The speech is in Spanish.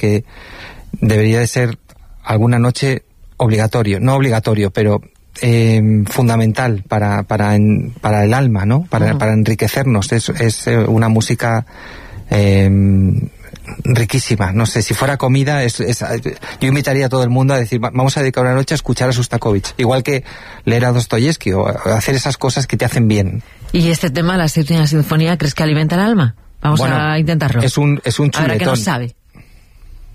que debería de ser alguna noche obligatorio, no obligatorio, pero fundamental para el alma, ¿no? Para enriquecernos. Es una música riquísima. No sé, si fuera comida, yo invitaría a todo el mundo a decir, vamos a dedicar una noche a escuchar a Shostakovich, igual que leer a Dostoyevsky o hacer esas cosas que te hacen bien. ¿Y este tema, la séptima sinfonía, crees que alimenta el alma? Vamos a intentarlo. Es un chuletón. Ahora que no sabe.